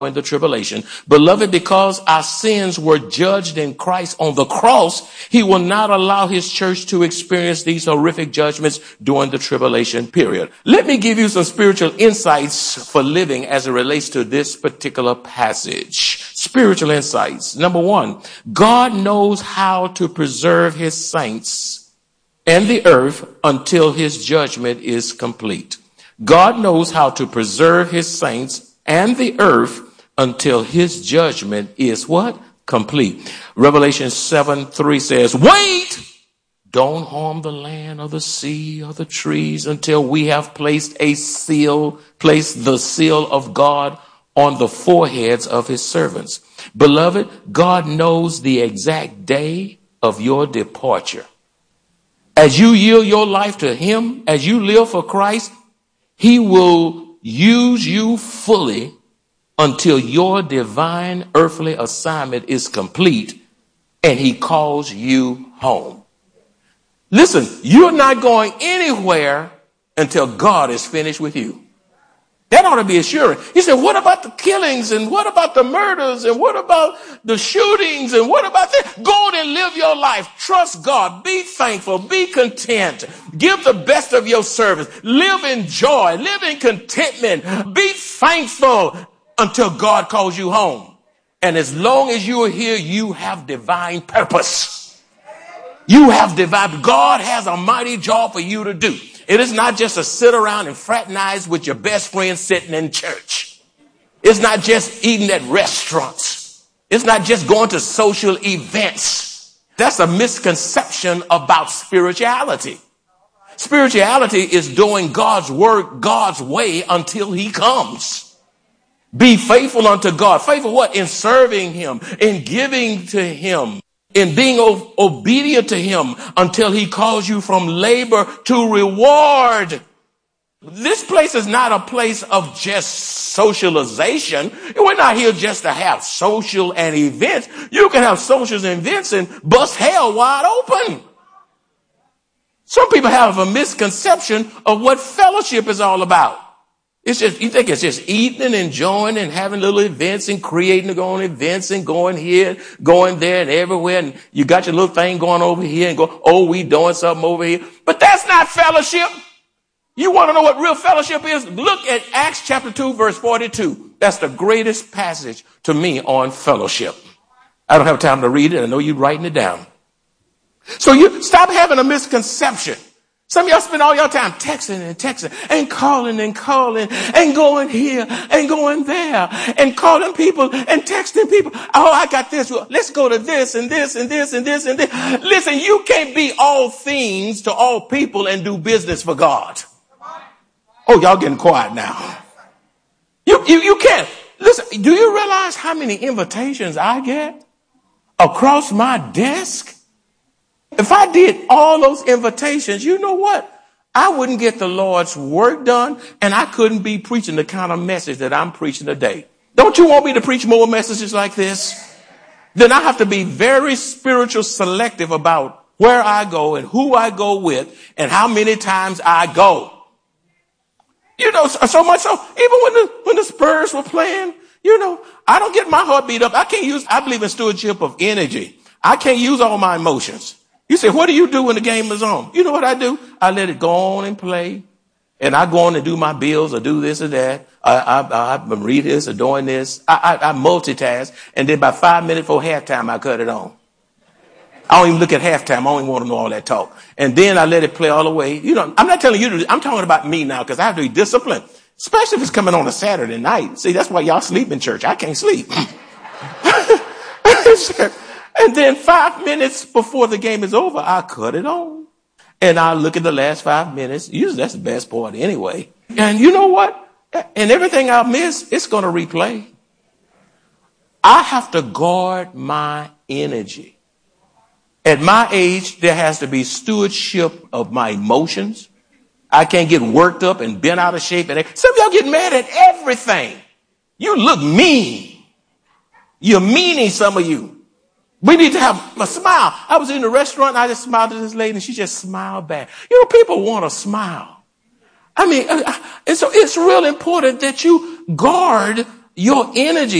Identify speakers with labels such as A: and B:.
A: in the tribulation. Beloved, because our sins were judged in Christ on the cross, he will not allow his church to experience these horrific judgments during the tribulation period. Let me give you some spiritual insights for living as it relates to this particular passage. Spiritual insights. Number one, God knows how to preserve his saints and the earth until his judgment is complete. God knows how to preserve his saints and the earth until his judgment is what? Complete. Revelation 7:3 says, wait, don't harm the land or the sea or the trees until we have placed the seal of God on the foreheads of his servants. Beloved, God knows the exact day of your departure. As you yield your life to him, as you live for Christ, he will use you fully until your divine earthly assignment is complete and he calls you home. Listen, you're not going anywhere until God is finished with you. That ought to be assuring. He said, what about the killings and what about the murders and what about the shootings and what about that? Go on and live your life. Trust God. Be thankful. Be content. Give the best of your service. Live in joy. Live in contentment. Be thankful until God calls you home. And as long as you are here, you have divine purpose. You have divine. God has a mighty job for you to do. It is not just to sit around and fraternize with your best friend sitting in church. It's not just eating at restaurants. It's not just going to social events. That's a misconception about spirituality. Spirituality is doing God's work God's way until he comes. Be faithful unto God. Faithful what? In serving him, in giving to him, in being obedient to him until he calls you from labor to reward. This place is not a place of just socialization. We're not here just to have social and events. You can have socials and events and bust hell wide open. Some people have a misconception of what fellowship is all about. It's just, you think it's just eating and enjoying and having little events and creating their own events and going here, going there and everywhere. And you got your little thing going over here and go, oh, we doing something over here. But that's not fellowship. You want to know what real fellowship is? Look at Acts chapter 2, verse 42. That's the greatest passage to me on fellowship. I don't have time to read it. I know you're writing it down. So you stop having a misconception. Some of y'all spend all your time texting and calling and going here and going there and calling people and texting people. Oh, I got this. Let's go to this and this and this and this and this. Listen, you can't be all things to all people and do business for God. Oh, y'all getting quiet now. You can't. Listen, do you realize how many invitations I get across my desk? If I did all those invitations, you know what? I wouldn't get the Lord's work done, and I couldn't be preaching the kind of message that I'm preaching today. Don't you want me to preach more messages like this? Then I have to be very spiritual selective about where I go and who I go with and how many times I go. You know, so much so, even when the Spurs were playing, you know, I don't get my heart beat up. I believe in stewardship of energy. I can't use all my emotions. You say, what do you do when the game is on? You know what I do? I let it go on and play. And I go on and do my bills or do this or that. I read this or doing this. I multitask. And then by 5 minutes before halftime, I cut it on. I don't even look at halftime. I don't even want to know all that talk. And then I let it play all the way. You know, I'm not telling you to do. I'm talking about me now because I have to be disciplined. Especially if it's coming on a Saturday night. See, that's why y'all sleep in church. I can't sleep. And then 5 minutes before the game is over, I cut it on. And I look at the last 5 minutes. Usually that's the best part anyway. And you know what? And everything I miss, it's going to replay. I have to guard my energy. At my age, there has to be stewardship of my emotions. I can't get worked up and bent out of shape. And some of y'all get mad at everything. You look mean. You're meaning, some of you. We need to have a smile. I was in the restaurant and I just smiled at this lady and she just smiled back. You know, people want to smile. I mean, and so it's real important that you guard your energy